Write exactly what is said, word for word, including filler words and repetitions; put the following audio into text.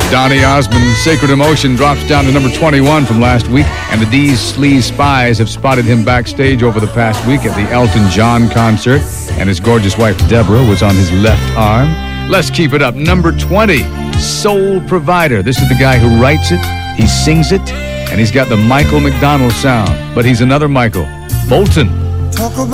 Donny Osmond, Sacred Emotion, drops down to number twenty-one from last week, and the D's Sleaze Spies have spotted him backstage over the past week at the Elton John concert, and his gorgeous wife Deborah was on his left arm. Let's keep it up. Number twenty, Soul Provider. This is the guy who writes it, he sings it, and he's got the Michael McDonald sound, but he's another Michael, Bolton. Talk about